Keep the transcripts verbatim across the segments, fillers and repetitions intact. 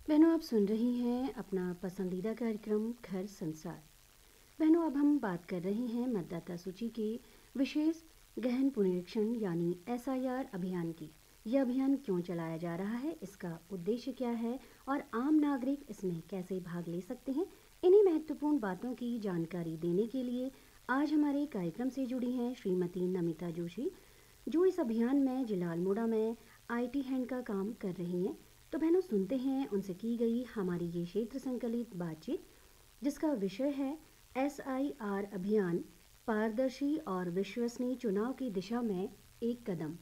बहनों, आप सुन रही हैं अपना पसंदीदा कार्यक्रम घर संसार। बहनों, अब हम बात कर रहे हैं मतदाता सूची के विशेष गहन पुनरीक्षण यानी एस आई आर अभियान की। यह अभियान क्यों चलाया जा रहा है, इसका उद्देश्य क्या है और आम नागरिक इसमें कैसे भाग ले सकते हैं, इन्हीं महत्वपूर्ण बातों की जानकारी देने के लिए आज हमारे कार्यक्रम से जुड़ी हैं श्रीमती नमिता जोशी, जो इस अभियान में जिला अल्मोड़ा में आई टी हैंड का काम कर रही हैं। तो बहनों, सुनते हैं उनसे की गई हमारी ये क्षेत्र संकलित बातचीत, जिसका विषय है एस आई आर अभियान, पारदर्शी और विश्वसनीय चुनाव की दिशा में एक कदम।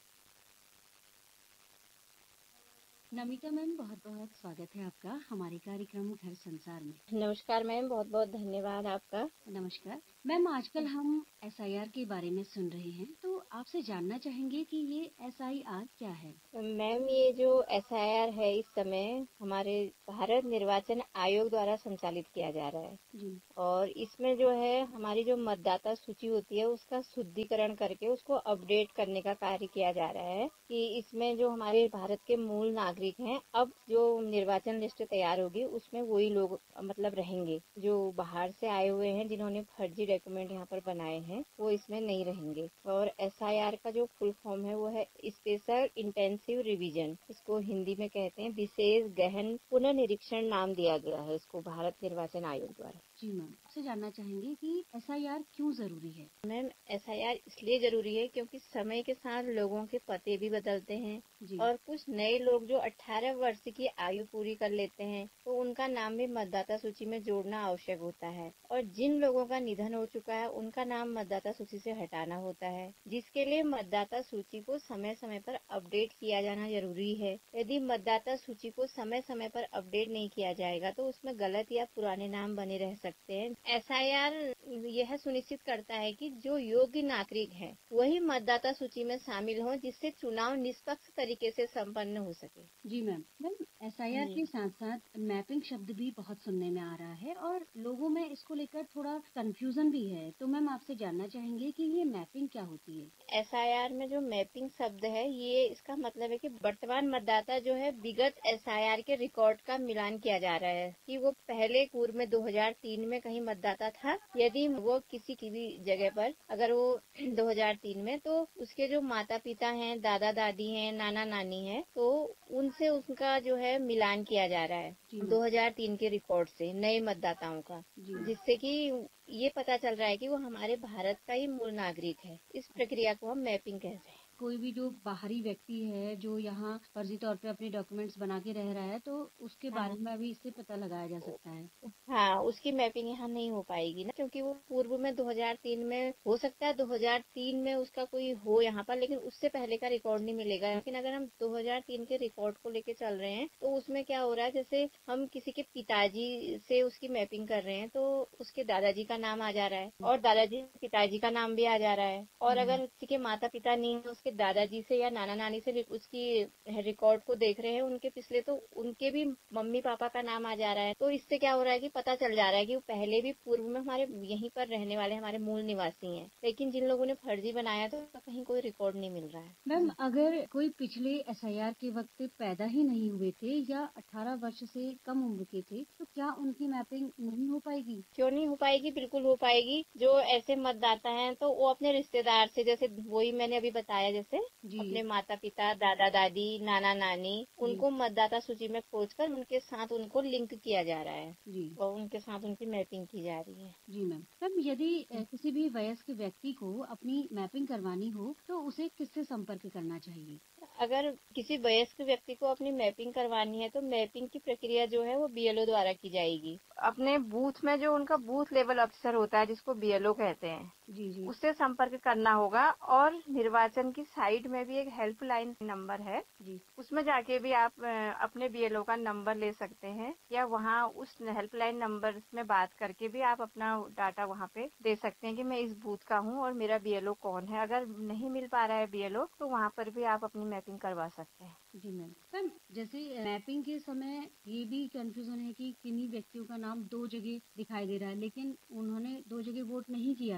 नमिता मैम, बहुत बहुत स्वागत है आपका हमारे कार्यक्रम घर संसार में। नमस्कार मैम, बहुत बहुत धन्यवाद आपका। नमस्कार मैम, आजकल हम एस आई आर के बारे में सुन रहे हैं, तो आपसे जानना चाहेंगे कि ये एस आई आर क्या है। मैम, ये जो एस आई आर है इस समय हमारे भारत निर्वाचन आयोग द्वारा संचालित किया जा रहा है जी। और इसमें जो है हमारी जो मतदाता सूची होती है उसका शुद्धिकरण करके उसको अपडेट करने का कार्य किया जा रहा है कि इसमें जो हमारे भारत के मूल नागरिक हैं, अब जो निर्वाचन लिस्ट तैयार होगी उसमें वही लोग मतलब रहेंगे। जो बाहर से आए हुए हैं जिन्होंने फर्जी डॉक्यूमेंट यहाँ पर बनाए हैं वो इसमें नहीं रहेंगे। और एस आई आर का जो फुल फॉर्म है वो है स्पेशल इंटेंसिव रिवीजन, इसको हिंदी में कहते हैं विशेष गहन पुनर्निरीक्षण नाम दिया गया है इसको भारत निर्वाचन आयोग द्वारा। जी मैम, आपसे जानना चाहेंगे कि एस आई आर क्यों जरूरी है। मैम, एस आई आर इसलिए जरूरी है क्योंकि समय के साथ लोगों के पते भी बदलते हैं जी। और कुछ नए लोग जो अठारह वर्ष की आयु पूरी कर लेते हैं तो उनका नाम भी मतदाता सूची में जोड़ना आवश्यक होता है। और जिन लोगों का निधन हो चुका है उनका नाम मतदाता सूची से हटाना होता है, जिसके लिए मतदाता सूची को समय समय पर अपडेट किया जाना जरूरी है। यदि मतदाता सूची को समय समय पर अपडेट नहीं किया जाएगा तो उसमें गलत या पुराने नाम बने रह सकते हैं। एस आई आर यह सुनिश्चित करता है कि जो योग्य नागरिक हैं वही मतदाता सूची में शामिल हों, जिससे चुनाव निष्पक्ष तरीके से संपन्न हो सके। जी ma'am. Ma'am, S I R के साथ साथ मैपिंग शब्द भी बहुत सुनने में आ रहा है और लोगों में इसको लेकर थोड़ा कंफ्यूजन भी है, तो मैम आपसे जानना चाहेंगे कि ये मैपिंग क्या होती है। एस आई आर में जो मैपिंग शब्द है ये इसका मतलब है कि वर्तमान मतदाता जो है विगत एस आई आर के रिकॉर्ड का मिलान किया जा रहा है कि वो पहले पूर्व में दो हज़ार तीन में कहीं मतदाता था। यदि वो किसी की भी जगह पर अगर वो दो हज़ार तीन में, तो उसके जो माता पिता हैं, दादा दादी हैं, नाना नानी हैं, तो उनसे उनका जो है मिलान किया जा रहा है दो हज़ार तीन के रिकॉर्ड से नए मतदाताओं का, जिससे कि ये पता चल रहा है कि वो हमारे भारत का ही मूल नागरिक है। इस प्रक्रिया को हम मैपिंग कहते हैं। कोई भी जो बाहरी व्यक्ति है जो यहाँ फर्जी तौर पे अपने डॉक्यूमेंट्स बना के रह रहा है, तो उसके बारे में भी इससे पता लगाया जा सकता है। हाँ, उसकी मैपिंग यहाँ नहीं हो पाएगी ना, क्योंकि वो पूर्व में दो हज़ार तीन में हो सकता है, दो हज़ार तीन में उसका कोई हो यहाँ पर, लेकिन उससे पहले का रिकॉर्ड नहीं मिलेगा। लेकिन अगर हम दो हज़ार तीन के रिकॉर्ड को लेके चल रहे हैं तो उसमें क्या हो रहा है, जैसे हम किसी के पिताजी से उसकी मैपिंग कर रहे हैं तो उसके दादाजी का नाम आ जा रहा है और दादाजी पिताजी का नाम भी आ जा रहा है। और अगर किसी के माता पिता नहीं है, उसके दादाजी से या नाना नानी से उसकी रिकॉर्ड को देख रहे हैं उनके पिछले, तो उनके भी मम्मी पापा का नाम आ जा रहा है। तो इससे क्या हो रहा है कि पता चल जा रहा है कि वो पहले भी पूर्व में हमारे यहीं पर रहने वाले हमारे मूल निवासी हैं, लेकिन जिन लोगों ने फर्जी बनाया तो कहीं कोई रिकॉर्ड नहीं मिल रहा है। मैम, अगर कोई पिछले एस आई आर के वक्त पैदा ही नहीं हुए थे या अठारह वर्ष से कम उम्र के थे, तो क्या उनकी मैपिंग नहीं हो पाएगी? क्यों नहीं हो पाएगी, बिल्कुल हो पाएगी। जो ऐसे मतदाता हैं तो वो अपने रिश्तेदार से, जैसे वही मैंने अभी बताया, जैसे अपने माता पिता, दादा दादी, नाना नानी, उनको मतदाता सूची में खोजकर उनके साथ उनको लिंक किया जा रहा है जी। और उनके साथ उनकी मैपिंग की जा रही है। जी मैम। मैम, यदि अ, किसी भी वयस्क व्यक्ति को अपनी मैपिंग करवानी हो तो उसे किससे संपर्क करना चाहिए? अगर किसी वयस्क व्यक्ति को अपनी मैपिंग करवानी है तो मैपिंग की प्रक्रिया जो है वो बी एल ओ द्वारा की जाएगी। अपने बूथ में जो उनका बूथ लेवल अफसर होता है, जिसको बी एल ओ कहते हैं, जी जी। उससे संपर्क करना होगा। और निर्वाचन की साइट में भी एक हेल्पलाइन नंबर है जी, उसमें जाके भी आप अपने बी एल ओ का नंबर ले सकते हैं, या वहाँ उस हेल्पलाइन नंबर में बात करके भी आप अपना डाटा वहाँ पे दे सकते हैं कि मैं इस बूथ का हूँ और मेरा बी एल ओ कौन है। अगर नहीं मिल पा रहा है बी एल ओ तो वहाँ पर भी आप अपनी मैपिंग करवा सकते हैं। जी मैम। मैम, जैसे मैपिंग के समय ये भी कंफ्यूजन है कि किन्हीं व्यक्तियों का नाम दो जगह दिखाई दे रहा है, लेकिन उन्होंने दो जगह वोट नहीं किया है। जी।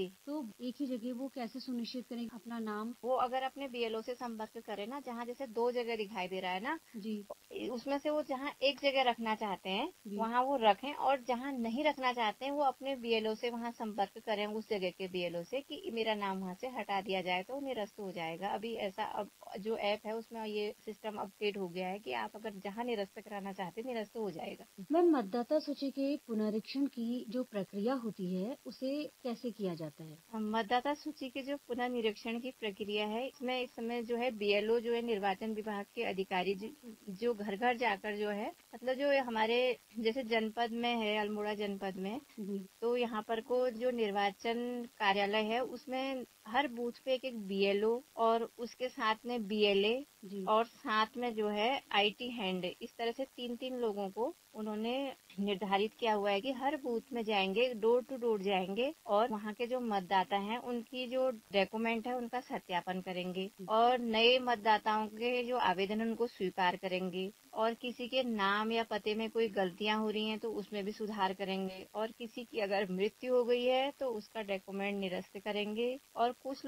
जी। तो एक ही जगह वो कैसे सुनिश्चित करें अपना नाम? वो अगर अपने बीएलओ से संपर्क करें ना, जहाँ जैसे दो जगह दिखाई दे रहा है ना, जी, उसमें से वो जहाँ एक जगह रखना चाहते हैं जी। वहाँ वो रखें, और जहाँ नहीं रखना चाहते हैं वो अपने बीएलओ से वहाँ संपर्क करें, उस जगह के बीएलओ से, कि मेरा नाम वहाँ से हटा दिया जाए तो निरस्त हो जाएगा। अभी ऐसा अब जो ऐप है उसमें ये सिस्टम अपडेट हो गया है कि आप अगर जहाँ निरस्त कराना चाहते हैं निरस्त हो जाएगा। मैम, मतदाता सूची के पुनरीक्षण की जो प्रक्रिया होती है उसे कैसे किया जाता है? मतदाता सूची के जो पुनर्निरीक्षण की प्रक्रिया है, इसमें इस समय जो है बीएलओ जो है निर्वाचन विभाग के अधिकारी जो, जो घर घर जाकर जो है, मतलब जो हमारे जैसे जनपद में है, अल्मोड़ा जनपद में, जी, तो यहाँ पर को जो निर्वाचन कार्यालय है उसमें हर बूथ पे एक एक बीएलओ और उसके साथ में बीएलए जी। और साथ में जो है आईटी हैंड, इस तरह से तीन तीन लोगों को उन्होंने निर्धारित किया हुआ है कि हर बूथ में जाएंगे, डोर टू डोर जाएंगे और वहाँ के जो मतदाता हैं उनकी जो डॉक्यूमेंट है उनका सत्यापन करेंगे, और नए मतदाताओं के जो आवेदन है उनको स्वीकार करेंगे, और किसी के नाम या पते में कोई गलतियां हो रही हैं तो उसमें भी सुधार करेंगे, और किसी की अगर मृत्यु हो गई है तो उसका डॉक्यूमेंट निरस्त करेंगे, और कुछ